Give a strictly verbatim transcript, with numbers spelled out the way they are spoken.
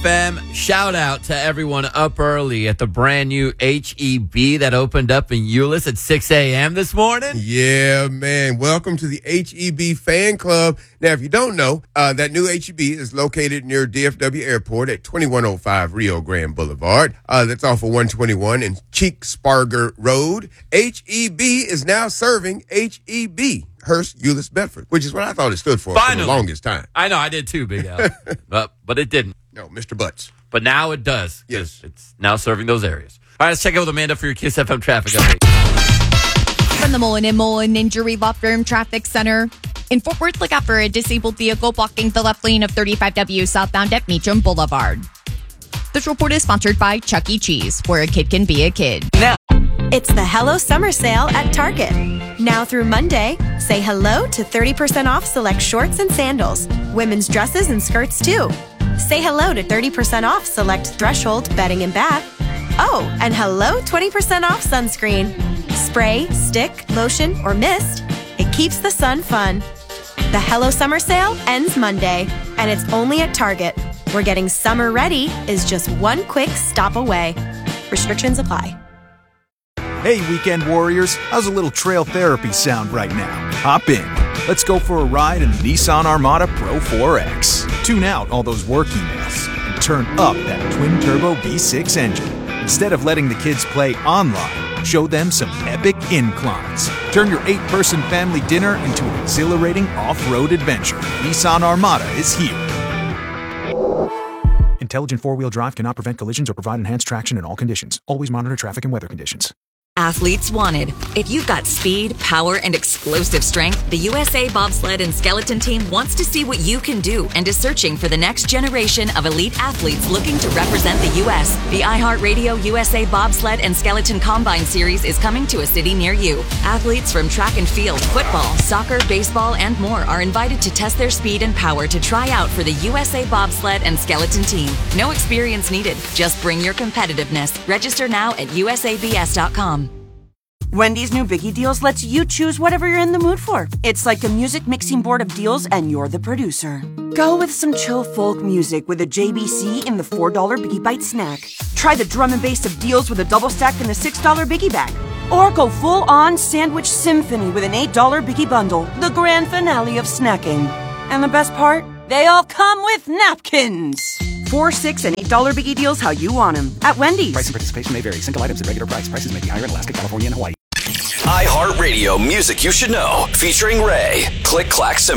F M. Shout out to everyone up early at the brand new H E B that opened up in Euless at six a.m. this morning. Yeah, man. Welcome to the H E B fan club. Now, if you don't know, uh, that new H E B is located near D F W Airport at twenty-one oh five Rio Grande Boulevard. Uh, that's off of one twenty-one and Cheek-Sparger Road. H E B is now serving H E B. Hearst Euless Bedford, which is what I thought it stood for Finally. for the longest time. I know, I did too, Big Al. but, but it didn't. No, Mister Butts. But now it does. Yes. It's now serving those areas. All right, let's check out with Amanda for your Kiss F M traffic update. From the Mullen and Mullen Injury Law Firm Traffic Center. In Fort Worth, look out for a disabled vehicle blocking the left lane of thirty-five W southbound at Meacham Boulevard. This report is sponsored by Chuck E. Cheese, where a kid can be a kid. Now. It's the Hello Summer Sale at Target. Now through Monday, say hello to thirty percent off select shorts and sandals, women's dresses and skirts too. Say hello to thirty percent off select Threshold bedding and bath. Oh, and hello twenty percent off sunscreen. Spray, stick, lotion, or mist. It keeps the sun fun. The Hello Summer Sale ends Monday, and it's only at Target, where getting summer ready is just one quick stop away. Restrictions apply. Hey, weekend warriors, how's a little trail therapy sound right now? Hop in. Let's go for a ride in the Nissan Armada Pro four X. Tune out all those work emails and turn up that twin-turbo V six engine. Instead of letting the kids play online, show them some epic inclines. Turn your eight-person family dinner into an exhilarating off-road adventure. Nissan Armada is here. Intelligent four-wheel drive cannot prevent collisions or provide enhanced traction in all conditions. Always monitor traffic and weather conditions. Athletes wanted. If you've got speed, power, and explosive strength, the U S A Bobsled and Skeleton Team wants to see what you can do and is searching for the next generation of elite athletes looking to represent the U S The iHeartRadio U S A Bobsled and Skeleton Combine Series is coming to a city near you. Athletes from track and field, football, soccer, baseball, and more are invited to test their speed and power to try out for the U S A Bobsled and Skeleton Team. No experience needed. Just bring your competitiveness. Register now at U S A B S dot com. Wendy's new Biggie Deals lets you choose whatever you're in the mood for. It's like a music mixing board of deals, and you're the producer. Go with some chill folk music with a J B C in the four dollar Biggie Bite snack. Try the drum and bass of deals with a double stack in the six dollar Biggie Bag. Or go full-on sandwich symphony with an eight dollar Biggie Bundle, the grand finale of snacking. And the best part? They all come with napkins. Four, six, and eight dollar Biggie Deals how you want them at Wendy's. Price and participation may vary. Single items at regular price. Prices may be higher in Alaska, California, and Hawaii. iHeartRadio music you should know, featuring Ray. Click, clack,